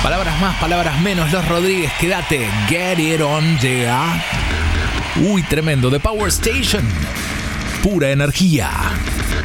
Palabras más, palabras menos. Los Rodríguez, quédate. Get it on, yeah. Uy, tremendo. The Power Station. Pura energía.